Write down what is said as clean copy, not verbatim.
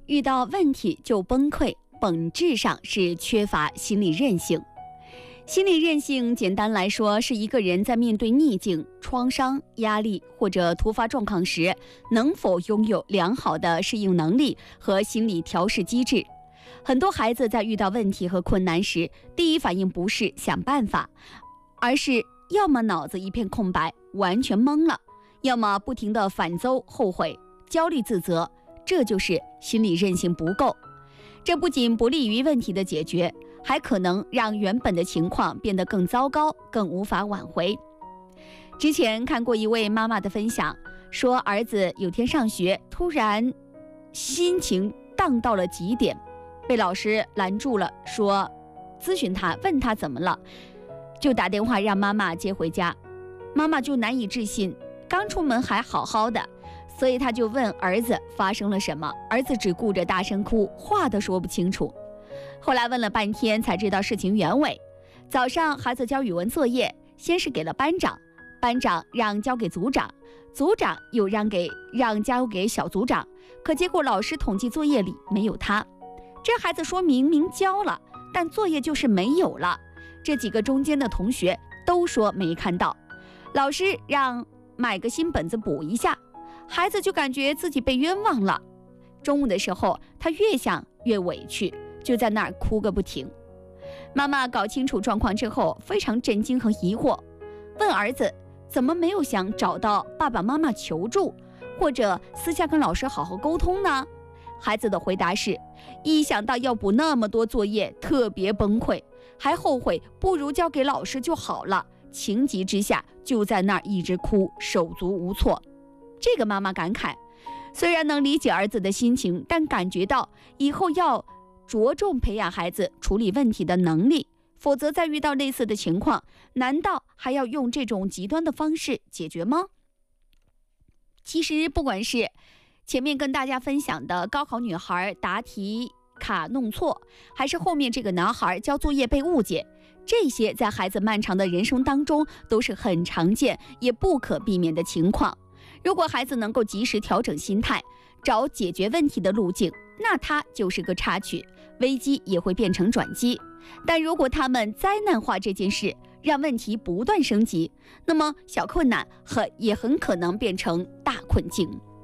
遇到问题就崩溃，本质上是缺乏心理韧性。心理韧性简单来说，是一个人在面对逆境、创伤、压力或者突发状况时，能否拥有良好的适应能力和心理调试机制。很多孩子在遇到问题和困难时，第一反应不是想办法，而是要么脑子一片空白，完全懵了，要么不停地反邹、后悔、焦虑、自责，这就是心理韧性不够。这不仅不利于问题的解决，还可能让原本的情况变得更糟糕，更无法挽回。之前看过一位妈妈的分享，说儿子有天上学，突然心情荡到了极点，被老师拦住了，说咨询他，问他怎么了，就打电话让妈妈接回家。妈妈就难以置信，刚出门还好好的，所以他就问儿子发生了什么，儿子只顾着大声哭，话都说不清楚。后来问了半天才知道事情原委。早上孩子交语文作业，先是给了班长，班长让交给组长，组长又让交给小组长，可结果老师统计作业里没有他。这孩子说明明交了，但作业就是没有了。这几个中间的同学都说没看到，老师让买个新本子补一下，孩子就感觉自己被冤枉了。中午的时候，他越想越委屈，就在那儿哭个不停。妈妈搞清楚状况之后，非常震惊和疑惑，问儿子怎么没有想找到爸爸妈妈求助，或者私下跟老师好好沟通呢？孩子的回答是，一想到要补那么多作业，特别崩溃，还后悔不如交给老师就好了，情急之下就在那儿一直哭，手足无措。这个妈妈感慨，虽然能理解儿子的心情，但感觉到以后要着重培养孩子处理问题的能力，否则在遇到类似的情况，难道还要用这种极端的方式解决吗？其实不管是前面跟大家分享的高考女孩答题卡弄错，还是后面这个男孩交作业被误解，这些在孩子漫长的人生当中都是很常见也不可避免的情况。如果孩子能够及时调整心态，找解决问题的路径，那它就是个插曲，危机也会变成转机。但如果他们灾难化这件事，让问题不断升级，那么小困难也很可能变成大困境。